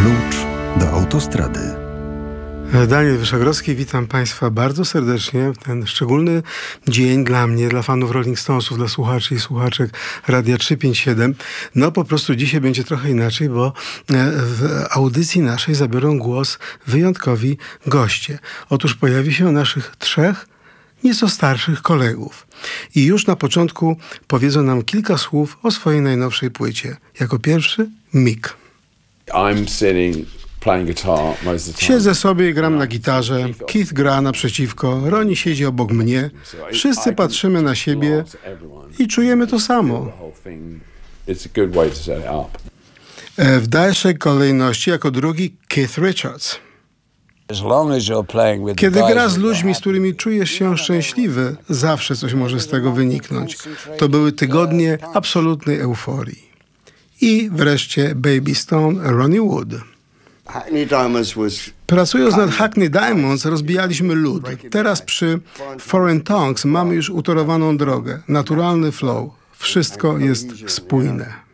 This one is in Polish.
Klucz do autostrady. Daniel Wyszogrodzki, witam Państwa bardzo serdecznie w ten szczególny dzień dla mnie, dla fanów Rolling Stonesów, dla słuchaczy i słuchaczek Radia 357. No po prostu dzisiaj będzie trochę inaczej, bo w audycji naszej zabiorą głos wyjątkowi goście. Otóż pojawi się naszych trzech nieco starszych kolegów. I już na początku powiedzą nam kilka słów o swojej najnowszej płycie. Jako pierwszy Mick. Siedzę sobie i gram na gitarze. Keith gra naprzeciwko, Ronnie siedzi obok mnie. Wszyscy patrzymy na siebie i czujemy to samo. W dalszej kolejności jako drugi Keith Richards. Kiedy gra z ludźmi, z którymi czujesz się szczęśliwy, zawsze coś może z tego wyniknąć. To były tygodnie absolutnej euforii. I wreszcie Baby Stone, Ronnie Wood. Pracując nad Hackney Diamonds rozbijaliśmy lód. Teraz przy Foreign Tongues mamy już utorowaną drogę, naturalny flow. Wszystko jest spójne.